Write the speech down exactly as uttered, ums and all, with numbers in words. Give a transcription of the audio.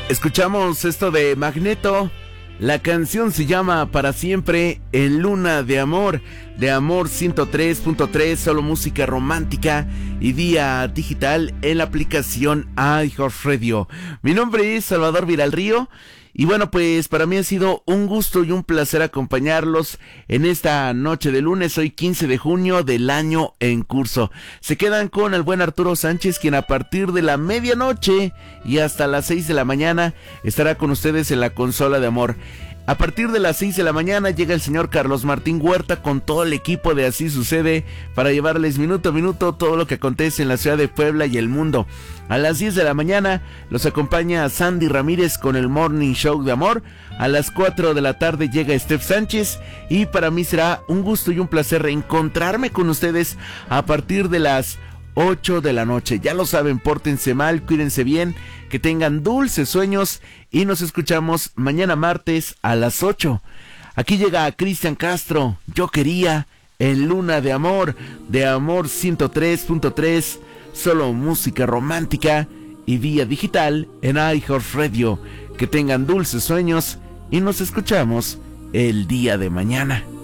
Escuchamos esto de Magneto. La canción se llama Para Siempre en Luna de Amor, de Amor ciento tres punto tres, solo música romántica y vía digital en la aplicación iHeartRadio. Mi nombre es Salvador Viralrío y bueno, pues para mí ha sido un gusto y un placer acompañarlos en esta noche de lunes, hoy quince de junio del año en curso. Se quedan con el buen Arturo Sánchez, quien a partir de la medianoche y hasta las seis de la mañana estará con ustedes en la consola de amor. A partir de las seis de la mañana llega el señor Carlos Martín Huerta con todo el equipo de Así Sucede para llevarles minuto a minuto todo lo que acontece en la ciudad de Puebla y el mundo. A las diez de la mañana los acompaña Sandy Ramírez con el Morning Show de Amor. A las cuatro de la tarde llega Steph Sánchez y para mí será un gusto y un placer reencontrarme con ustedes a partir de las ocho de la noche. Ya lo saben, pórtense mal, cuídense bien, que tengan dulces sueños y nos escuchamos mañana martes a las ocho. Aquí llega Cristian Castro, Yo Quería, en Luna de Amor, de Amor ciento tres punto tres, solo música romántica y vía digital en iHeartRadio. Que tengan dulces sueños y nos escuchamos el día de mañana.